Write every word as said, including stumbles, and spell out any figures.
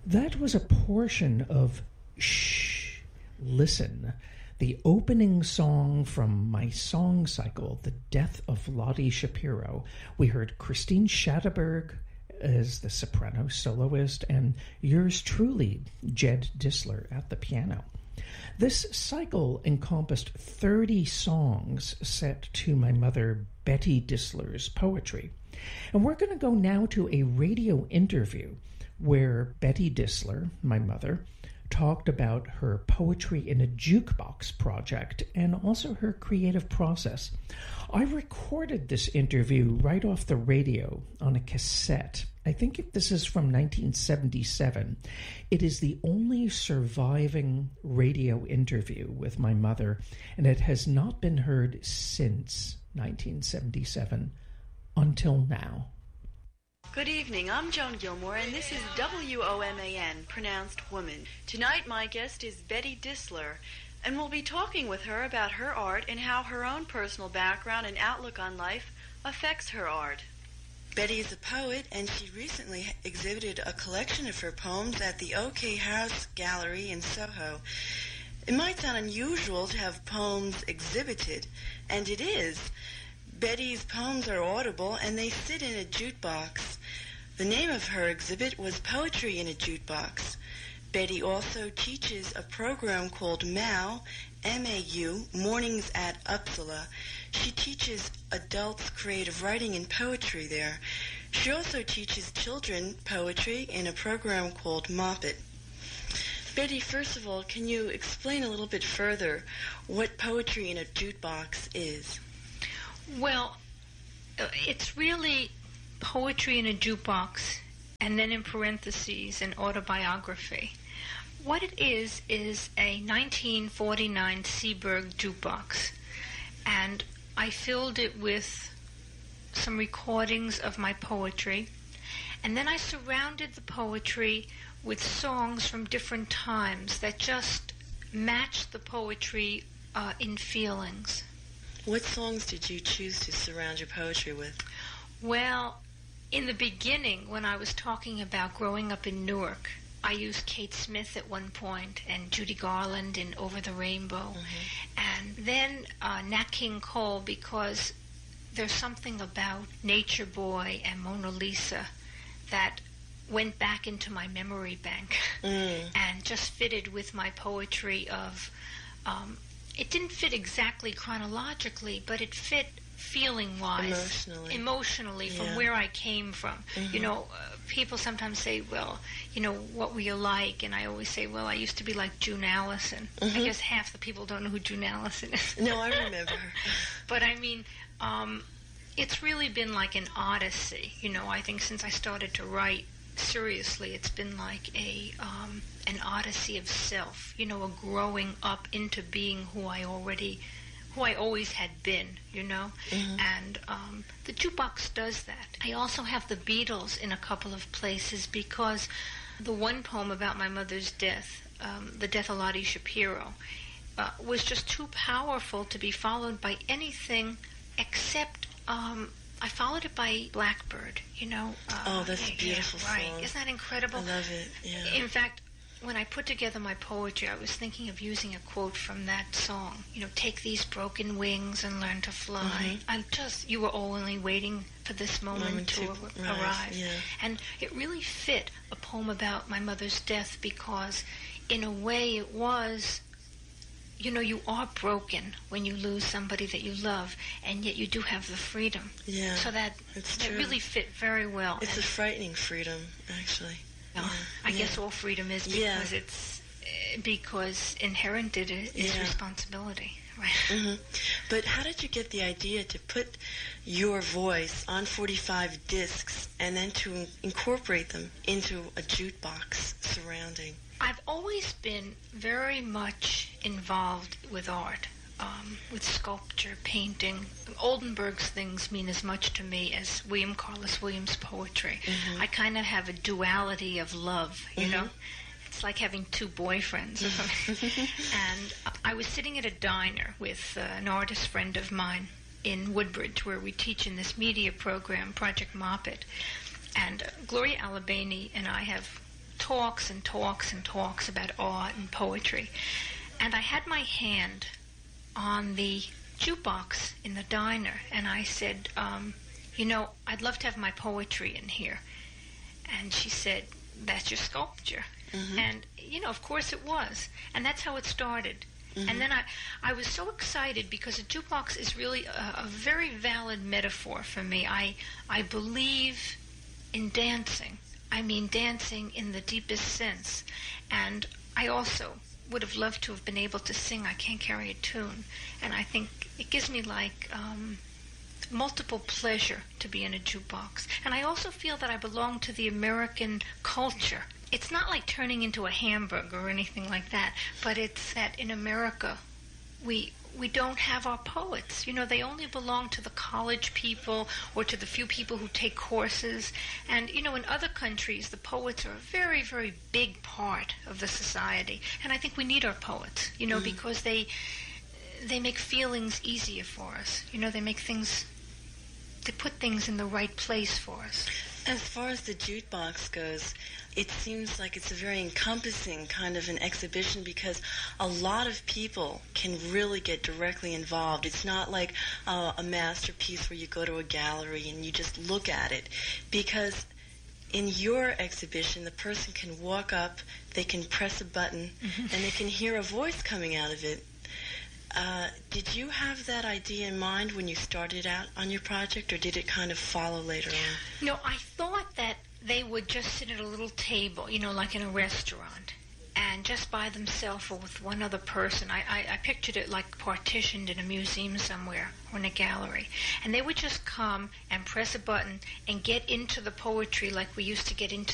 That was a portion of Shh, Listen, the opening song from my song cycle, The Death of Lottie Shapiro. We heard Christine Schatterberg as the soprano soloist and yours truly, Jed Disler, at the piano. This cycle encompassed thirty songs set to my mother Betty Disler's poetry. And we're going to go now to a radio interview where Betty Disler, my mother, talked about her Poetry in a Jukebox project and also her creative process. I recorded this interview right off the radio on a cassette. I think this is from nineteen seventy-seven. It is the only surviving radio interview with my mother, and it has not been heard since nineteen seventy-seven until now. Good evening, I'm Joan Gilmore, and this is W O M A N, pronounced woman. Tonight my guest is Betty Disler, and we'll be talking with her about her art and how her own personal background and outlook on life affects her art. Betty is a poet, and she recently exhibited a collection of her poems at the OK House Gallery in Soho. It might sound unusual to have poems exhibited, and it is. Betty's poems are audible, and they sit in a jukebox. The name of her exhibit was Poetry in a Jukebox. Betty also teaches a program called MAU, M A U, Mornings at Uppsala. She teaches adults creative writing and poetry there. She also teaches children poetry in a program called Moppet. Betty, first of all, can you explain a little bit further what Poetry in a Jukebox is? Well, it's really poetry in a jukebox, and then in parentheses, an autobiography. What it is, is a nineteen forty-nine Seeburg jukebox, and I filled it with some recordings of my poetry, and then I surrounded the poetry with songs from different times that just matched the poetry uh, in feelings. What songs did you choose to surround your poetry with? Well, in the beginning, when I was talking about growing up in Newark, I used Kate Smith at one point and Judy Garland in Over the Rainbow. Mm-hmm. And then uh, Nat King Cole, because there's something about Nature Boy and Mona Lisa that went back into my memory bank mm. and just fitted with my poetry of... Um, It didn't fit exactly chronologically, but it fit feeling-wise. Emotionally. Emotionally, yeah. from where I came from. Mm-hmm. You know, uh, people sometimes say, well, you know, what were you like? And I always say, well, I used to be like June Allison. Mm-hmm. I guess half the people don't know who June Allison is. No, I remember her. But, I mean, um, it's really been like an odyssey. You know, I think since I started to write seriously, it's been like a um, an odyssey of self, you know, a growing up into being who I already, who I always had been, you know, mm-hmm. and um, the jukebox does that. I also have the Beatles in a couple of places because the one poem about my mother's death, um, The Death of Lottie Shapiro, uh, was just too powerful to be followed by anything except... Um, I followed it by Blackbird, you know. Uh, oh, that's yeah, a beautiful yeah, right. song. Isn't that incredible? I love it, yeah. In fact, when I put together my poetry, I was thinking of using a quote from that song. You know, take these broken wings and learn to fly. Mm-hmm. I'm just, you were only waiting for this moment, moment to, to ar- arrive. Yeah. And it really fit a poem about my mother's death because, in a way, it was... You know, you are broken when you lose somebody that you love, and yet you do have the freedom. Yeah, so that it's that true. really fit very well. It's and a frightening freedom, actually. No, yeah. I yeah. guess all freedom is because yeah. it's uh, because inherent it is yeah. responsibility, right? Mm-hmm. But how did you get the idea to put your voice on forty-five discs and then to incorporate them into a jukebox surrounding? I've always been very much involved with art, um, with sculpture, painting. Oldenburg's things mean as much to me as William Carlos Williams' poetry. Mm-hmm. I kind of have a duality of love, you mm-hmm. know? It's like having two boyfriends. And I was sitting at a diner with uh, an artist friend of mine in Woodbridge, where we teach in this media program, Project Moppet. And uh, Gloria Alabani and I have talks and talks and talks about art and poetry. And I had my hand on the jukebox in the diner, and I said, um, you know, I'd love to have my poetry in here. And she said, that's your sculpture. Mm-hmm. And, you know, of course it was. And that's how it started. Mm-hmm. And then I, I was so excited because a jukebox is really a, a very valid metaphor for me. I, I believe in dancing. I mean dancing in the deepest sense. And I also would have loved to have been able to sing I Can't Carry a Tune. And I think it gives me like um, multiple pleasure to be in a jukebox. And I also feel that I belong to the American culture. It's not like turning into a hamburger or anything like that, but it's that in America we we don't have our poets. You know, they only belong to the college people or to the few people who take courses. And, you know, in other countries, the poets are a very, very big part of the society. And I think we need our poets, you know, mm-hmm. because they they make feelings easier for us. You know, they make things, they put things in the right place for us. As far as the jukebox goes, it seems like it's a very encompassing kind of an exhibition because a lot of people can really get directly involved. It's not like uh, a masterpiece where you go to a gallery and you just look at it. Because in your exhibition, the person can walk up, they can press a button, mm-hmm. and they can hear a voice coming out of it. Uh, did you have that idea in mind when you started out on your project, or did it kind of follow later on? No, I thought that they would just sit at a little table, you know, like in a restaurant, and just by themselves or with one other person. I, I, I pictured it like partitioned in a museum somewhere or in a gallery. And they would just come and press a button and get into the poetry like we used to get into